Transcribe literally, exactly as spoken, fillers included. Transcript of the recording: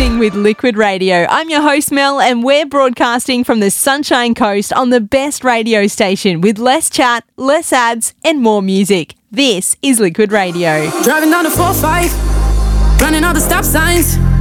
connecting with Liquid Radio. I'm your host, Mel, and we're broadcasting from the Sunshine Coast on the best radio station with less chat, less ads, and more music. This is Liquid Radio. Driving down the four five, running all the stop signs.